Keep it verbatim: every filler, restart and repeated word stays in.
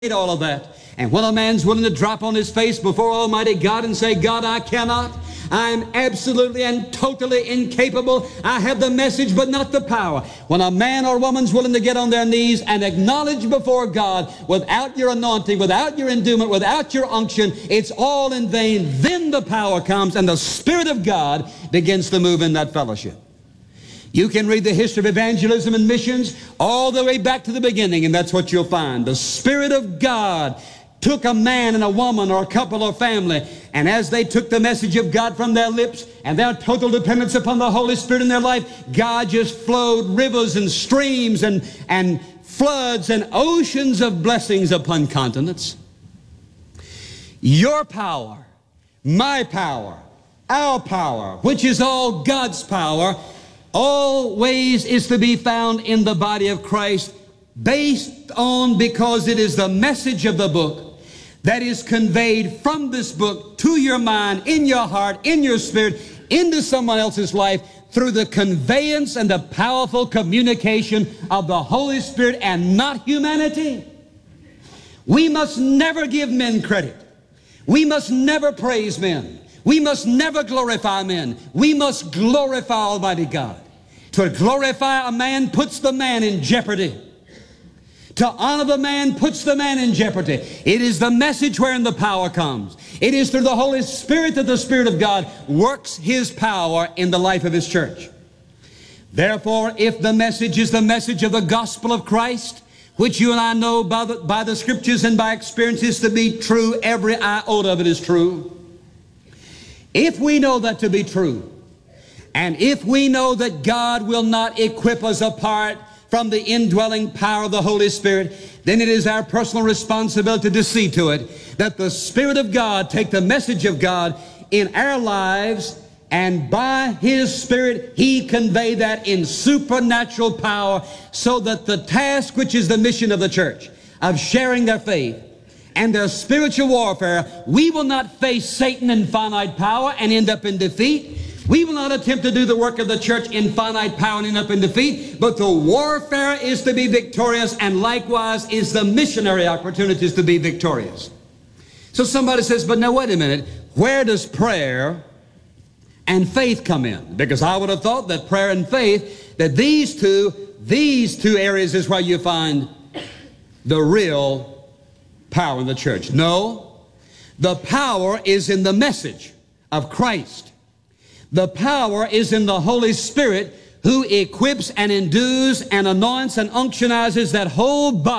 all of that. And when a man's willing to drop on his face before Almighty God and say, God, I cannot. I'm absolutely and totally incapable. I have the message but not the power. When a man or woman's willing to get on their knees and acknowledge before God, without your anointing, without your endowment, without your unction, it's all in vain. Then the power comes and the Spirit of God begins to move in that fellowship. You can read the history of evangelism and missions all the way back to the beginning, and that's what you'll find. The Spirit of God took a man and a woman or a couple or family, and as they took the message of God from their lips and their total dependence upon the Holy Spirit in their life, God just flowed rivers and streams and, and floods and oceans of blessings upon continents. Your power, my power, our power, which is all God's power, always is to be found in the body of Christ, based on, because it is the message of the book that is conveyed from this book to your mind, in your heart, in your spirit, into someone else's life through the conveyance and the powerful communication of the Holy Spirit and not humanity. We must never give men credit. We must never praise men. We must never glorify men. We must glorify Almighty God. To glorify a man puts the man in jeopardy. To honor the man puts the man in jeopardy. It is the message wherein the power comes. It is through the Holy Spirit that the Spirit of God works His power in the life of His church. Therefore, if the message is the message of the gospel of Christ, which you and I know by the, by the Scriptures and by experiences to be true, every iota of it is true. If we know that to be true, and if we know that God will not equip us apart from the indwelling power of the Holy Spirit, then it is our personal responsibility to see to it that the Spirit of God take the message of God in our lives, and by His Spirit He convey that in supernatural power, so that the task which is the mission of the church, of sharing their faith and their spiritual warfare, we will not face Satan in finite power and end up in defeat. We will not attempt to do the work of the church in finite power and end up in defeat, but the warfare is to be victorious, and likewise is the missionary opportunities to be victorious. So somebody says, but now wait a minute, where does prayer and faith come in? Because I would have thought that prayer and faith, that these two, these two areas is where you find the real power in the church. No, the power is in the message of Christ. The power is in the Holy Spirit, who equips and endues and anoints and unctionizes that whole body